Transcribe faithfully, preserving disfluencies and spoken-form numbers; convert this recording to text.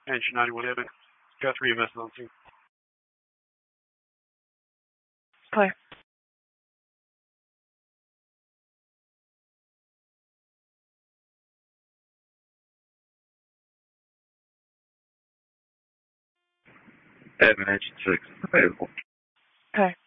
Engine ninety-one Evan. Got three E M S on scene. Clear. Evan, engine six, available. Okay.